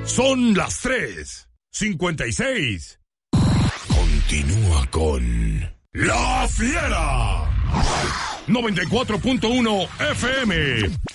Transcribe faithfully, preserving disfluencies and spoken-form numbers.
Son las tres cincuenta y seis. Continúa con La Fiera. noventa y cuatro punto uno F M.